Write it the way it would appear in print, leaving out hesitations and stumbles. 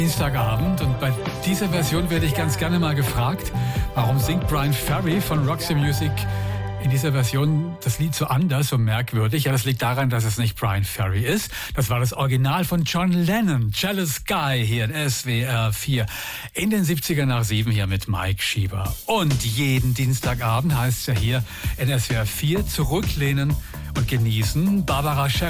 Dienstagabend, und bei dieser Version werde ich ganz gerne mal gefragt, warum singt Bryan Ferry von Roxy Music in dieser Version das Lied so anders, so merkwürdig? Ja, das liegt daran, dass es nicht Bryan Ferry ist. Das war das Original von John Lennon, Jealous Guy, hier in SWR 4. In den 70er nach 7 hier mit Mike Schieber. Und jeden Dienstagabend heißt es ja hier in SWR 4 zurücklehnen und genießen. Barbara Schäfer